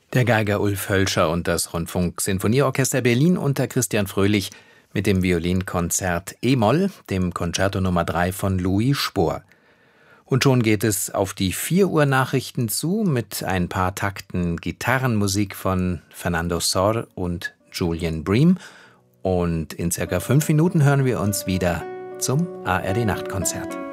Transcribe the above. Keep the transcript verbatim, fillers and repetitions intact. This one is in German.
Der Geiger Ulf Hölscher und das Rundfunk-Sinfonieorchester Berlin unter Christian Fröhlich mit dem Violinkonzert E-Moll, dem Concerto Nummer drei von Louis Spohr. Und schon geht es auf die vier Uhr Nachrichten zu mit ein paar Takten Gitarrenmusik von Fernando Sor und Julian Bream. Und in circa fünf Minuten hören wir uns wieder zum A R D Nachtkonzert.